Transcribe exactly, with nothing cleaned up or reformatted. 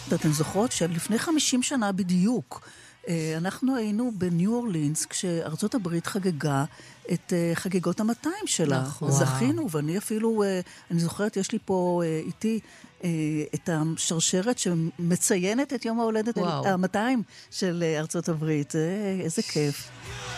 אתן זוכרות שלפני חמישים שנה בדיוק, אנחנו היינו בניו אורלינס, כשארצות הברית חגגה את חגיגות המאתיים שלה. נכון. זכינו, ואני אפילו, אני זוכרת, יש לי פה איתי את השרשרת שמציינת את יום ההולדת ה-מאתיים של ארצות הברית. איזה כיף.